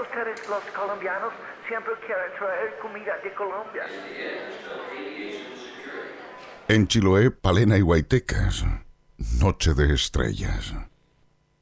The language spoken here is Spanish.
ustedes los colombianos siempre quieren traer comida de Colombia. En Chiloé, Palena y Guaytecas, noche de estrellas.